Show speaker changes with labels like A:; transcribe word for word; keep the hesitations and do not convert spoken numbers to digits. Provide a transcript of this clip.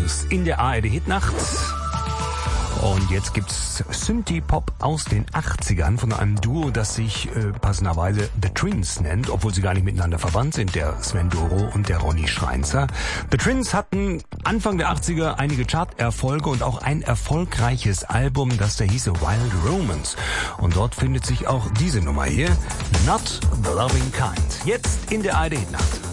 A: Romans in der A R D-Hitnacht. Und jetzt gibt's Synthie-Pop aus den achtzigern von einem Duo, das sich äh, passenderweise The Twins nennt, obwohl sie gar nicht miteinander verwandt sind, der Sven Doro und der Ronny Schreinzer. The Twins hatten Anfang der achtziger einige Charterfolge und auch ein erfolgreiches Album, das da hieße Wild Romans. Und dort findet sich auch diese Nummer hier, Not the Loving Kind. Jetzt in der A R D-Hitnacht.